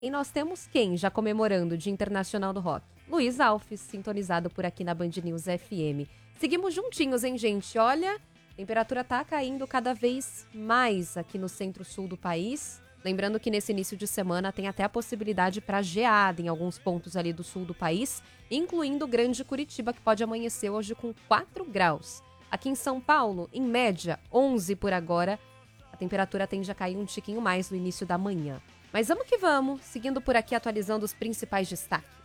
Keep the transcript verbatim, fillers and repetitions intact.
E nós temos quem já comemorando o Dia Internacional do Rock? Luiz Alves, sintonizado por aqui na Band News F M. Seguimos juntinhos, hein, gente? Olha, a temperatura tá caindo cada vez mais aqui no centro-sul do país. Lembrando que nesse início de semana tem até a possibilidade para geada em alguns pontos ali do sul do país, incluindo o Grande Curitiba, que pode amanhecer hoje com quatro graus. Aqui em São Paulo, em média, onze por agora. A temperatura tende a cair um tiquinho mais no início da manhã. Mas vamos que vamos, seguindo por aqui atualizando os principais destaques.